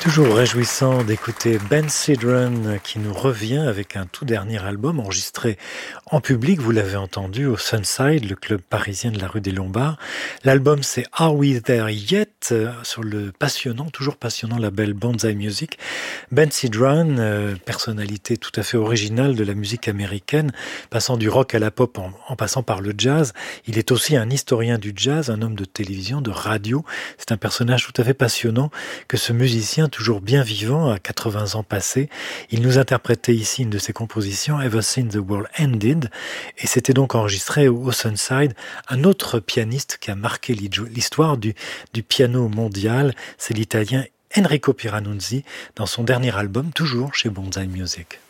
Toujours réjouissant d'écouter Ben Sidran qui nous revient avec un tout dernier album enregistré en public, vous l'avez entendu, au Sunside, le club parisien de la rue des Lombards. L'album c'est Are We There Yet sur le toujours passionnant label Bonzai Music. Ben Sidran, personnalité tout à fait originale de la musique américaine, passant du rock à la pop en passant par le jazz. Il est aussi un historien du jazz, un homme de télévision, de radio. C'est un personnage tout à fait passionnant que ce musicien toujours bien vivant, à 80 ans passés. Il nous interprétait ici une de ses compositions, Ever Since the World Ended, et c'était donc enregistré au Sunside. Un autre pianiste qui a marqué l'histoire du piano mondial, c'est l'italien Enrico Piranuzzi, dans son dernier album, toujours chez Bonzai Music.